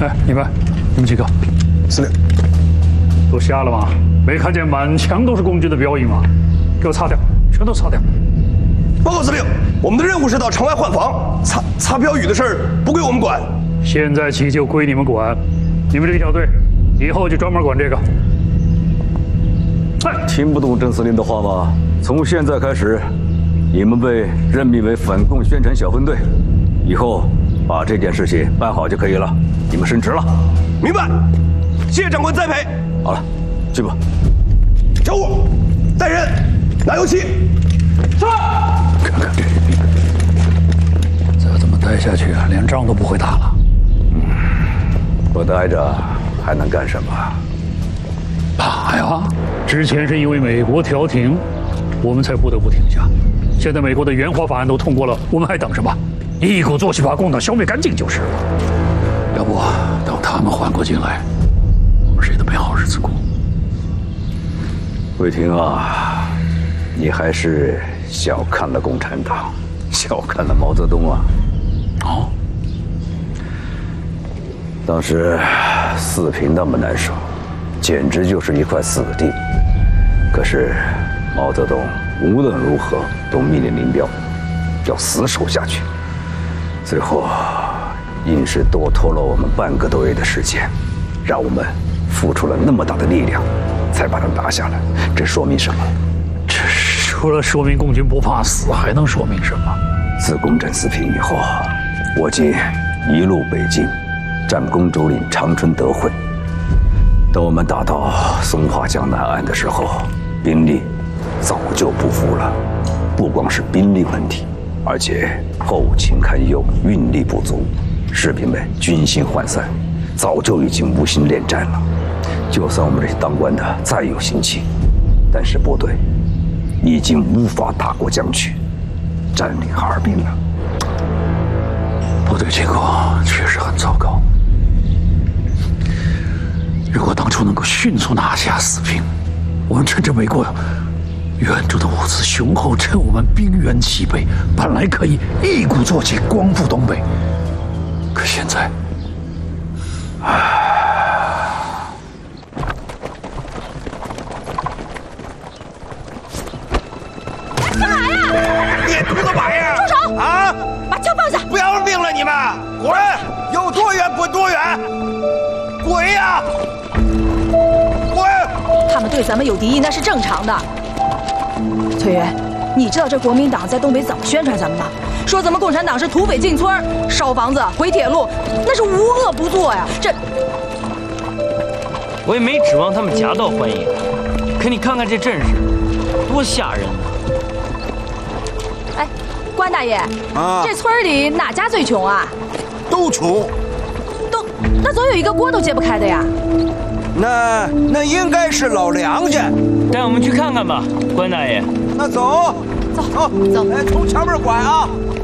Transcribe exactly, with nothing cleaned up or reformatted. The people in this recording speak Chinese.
哎，你们，你们几个， 司令， 都瞎了吗？没看见满墙都是共军的标印吗？给我擦掉，全都擦掉。 报告司令，我们的任务是到城外换防，擦擦标语的事儿不归我们管。 现在起就归你们管，你们这个小队以后就专门管这个。哎， 听不懂郑司令的话吗？从现在开始，你们被任命为反共宣传小分队，以后把这件事情办好就可以了。你们升职了。 明白，谢谢长官栽培。 好了，去吧。 小五，带人拿油漆。是。 看看这兵，再这么待下去，连仗都不会打了。 嗯，不待着还能干什么？ 打呀！之前是因为美国调停，我们才不得不停下。现在美国的援华法案都通过了，我们还等什么？一鼓作气把共党消灭干净就是了。要不等他们缓过劲来，我们谁都没好日子过。 慧婷啊，你还是小看了共产党，小看了毛泽东啊！ 哦， 当时四平那么难受，简直就是一块死地。可是毛泽东无论如何都命令林彪要死守下去，最后硬是多拖了我们半个多月的时间，让我们付出了那么大的力量，才把他拿下来。这说明什么？ 这除了说明共军不怕死，还能说明什么？ 自攻占四平以后，我军一路北进，占公主岭、长春、德惠。等我们打到松花江南岸的时候，兵力早就不服了。不光是兵力问题，而且后勤堪忧，运力不足，士兵们军心涣散，早就已经无心恋战了。就算我们这些当官的再有心气，但是部队已经无法打过江去，占领哈尔滨了。 部队情况确实很糟糕。如果当初能够迅速拿下四平，我们趁着美国援助的物资雄厚，趁我们兵源齐备，本来可以一鼓作气光复东北。可现在，唉。 干嘛呀？ 你这个玩意儿！ 住手！ 啊！ 把枪放下！ 不要命了你们！滚！有多远滚多远！滚呀！滚！ 他们对咱们有敌意那是正常的。崔元，你知道这国民党在东北怎么宣传咱们吗？说咱们共产党是土匪进村、烧房子、毁铁路，那是无恶不作呀！这我也没指望他们夹道欢迎，可你看看这阵势，多吓人啊！ 哎，关大爷啊， 这村里哪家最穷啊？ 都穷。 都，那总有一个锅都揭不开的呀。 那那应该是老梁家。 带我们去看看吧，关大爷。 那走， 走走， 哎，从前面拐啊。